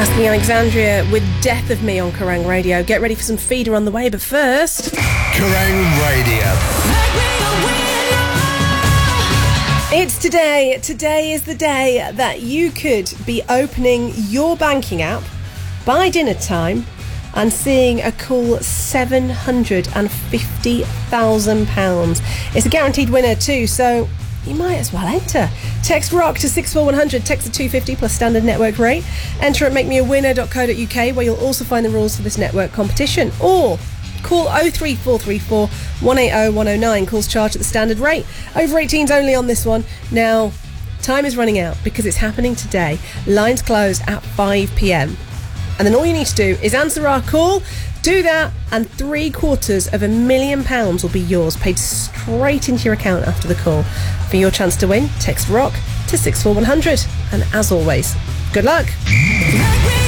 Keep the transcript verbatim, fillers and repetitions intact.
Asking Alexandria with Death of Me on Kerrang Radio. Get ready for some feeder on the way, but first... Kerrang Radio. It's today. Today is the day that you could be opening your banking app by dinner time and seeing a cool seven hundred fifty thousand pounds. It's a guaranteed winner too, so you might as well enter. Text ROCK to six four one hundred, text the two fifty plus standard network rate. Enter at make me a winner dot co dot uk, where you'll also find the rules for this network competition. Or call oh three four three four, one eight oh, one oh nine. Calls charged at the standard rate. Over eighteens only on this one. Now, time is running out because it's happening today. Lines close at five p.m. And then all you need to do is answer our call. Do that, and three quarters of a million pounds will be yours, paid straight into your account after the call. For your chance to win, text ROCK to six four one hundred. And as always, good luck.